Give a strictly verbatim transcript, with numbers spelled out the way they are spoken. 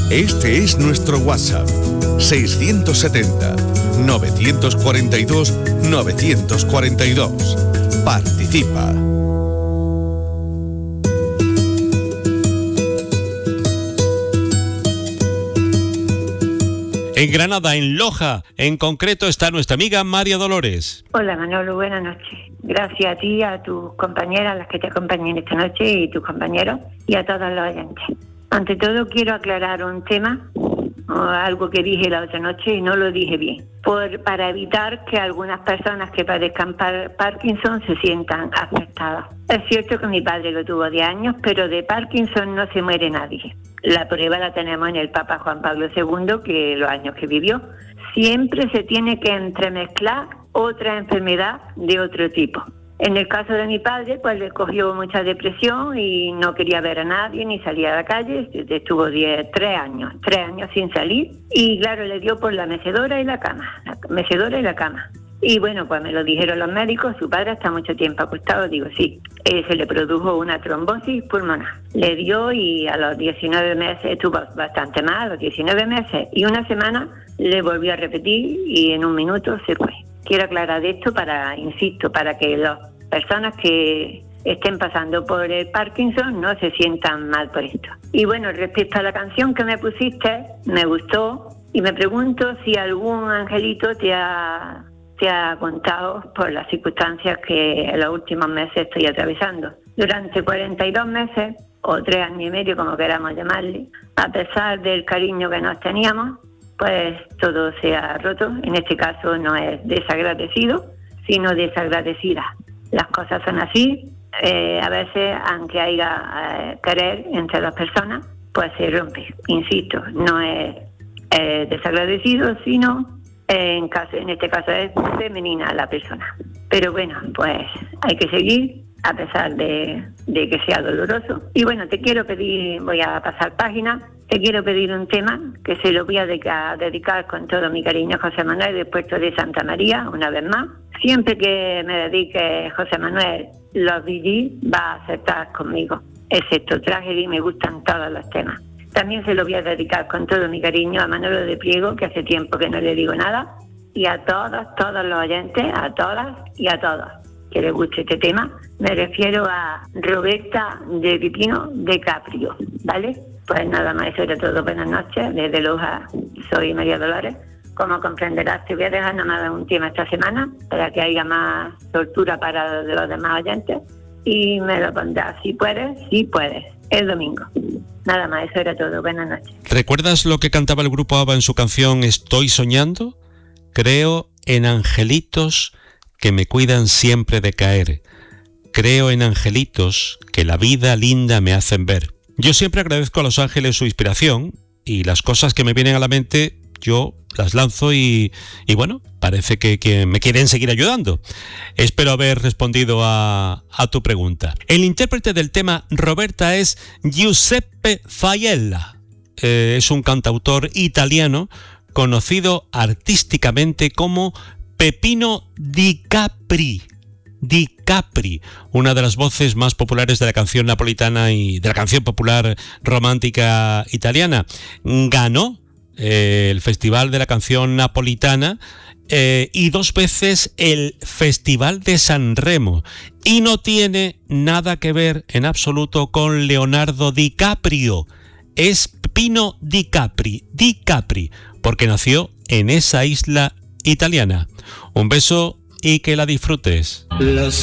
Este es nuestro WhatsApp, seiscientos setenta, novecientos cuarenta y dos, novecientos cuarenta y dos. Participa. En Granada, en Loja, en concreto, está nuestra amiga María Dolores. Hola Manolo, buenas noches. Gracias a ti, a tus compañeras, las que te acompañan esta noche, y tus compañeros, y a todos los oyentes. Ante todo quiero aclarar un tema, o algo que dije la otra noche y no lo dije bien, por, para evitar que algunas personas que padezcan par, Parkinson se sientan afectadas. Es cierto que mi padre lo tuvo diez años, pero de Parkinson no se muere nadie. La prueba la tenemos en el Papa Juan Pablo segundo, que los años que vivió. Siempre se tiene que entremezclar otra enfermedad de otro tipo. En el caso de mi padre, pues le cogió mucha depresión y no quería ver a nadie ni salía a la calle. Estuvo diez, tres años, tres años sin salir. Y claro, le dio por la mecedora y la cama, la mecedora y la cama. Y bueno, pues me lo dijeron los médicos, su padre está mucho tiempo acostado. Digo, sí, eh, se le produjo una trombosis pulmonar. Le dio y a los diecinueve meses, estuvo bastante mal, a los diecinueve meses y una semana le volvió a repetir y en un minuto se fue. Quiero aclarar esto para, insisto, para que las personas que estén pasando por el Parkinson no se sientan mal por esto. Y bueno, respecto a la canción que me pusiste, me gustó y me pregunto si algún angelito te ha... te ha contado por las circunstancias que en los últimos meses estoy atravesando. Durante cuarenta y dos meses, o tres años y medio, como queramos llamarle, a pesar del cariño que nos teníamos, pues todo se ha roto. En este caso no es desagradecido, sino desagradecida. Las cosas son así. Eh, a veces, aunque haya eh, querer entre las personas, pues se rompe. Insisto, no es eh, desagradecido, sino... En, caso, en este caso es femenina la persona. Pero bueno, pues hay que seguir a pesar de, de que sea doloroso. Y bueno, te quiero pedir, voy a pasar página, te quiero pedir un tema que se lo voy a dedicar, dedicar con todo mi cariño a José Manuel del puerto de Santa María, una vez más. Siempre que me dedique José Manuel, los D J va a aceptar conmigo, excepto Tragedy, me gustan todos los temas. También se lo voy a dedicar con todo mi cariño a Manolo de Priego, que hace tiempo que no le digo nada, y a todos, todos los oyentes, a todas y a todos que les guste este tema. Me refiero a Roberta de Pipino de Caprio, ¿vale? Pues nada más, eso era todo. Buenas noches, desde Loja, soy María Dolores. Como comprenderás, te voy a dejar nada más un tema esta semana para que haya más soltura para los demás oyentes, y me lo pondrás si puedes, si puedes, el domingo. Nada más, eso era todo. Buenas noches. ¿Recuerdas lo que cantaba el grupo ABBA en su canción Estoy soñando? Creo en angelitos que me cuidan siempre de caer. Creo en angelitos que la vida linda me hacen ver. Yo siempre agradezco a los ángeles su inspiración, y las cosas que me vienen a la mente yo las lanzo y, y bueno, parece que, que me quieren seguir ayudando. Espero haber respondido a, a tu pregunta. El intérprete del tema Roberta es Giuseppe Faiella. Eh, es un cantautor italiano conocido artísticamente como Peppino Di Capri. Di Capri, una de las voces más populares de la canción napolitana y de la canción popular romántica italiana. Ganó el Festival de la Canción Napolitana eh, y dos veces el Festival de San Remo, y no tiene nada que ver en absoluto con Leonardo DiCaprio. Es Pino Di Capri, Di Capri, porque nació en esa isla italiana. Un beso y que la disfrutes. Los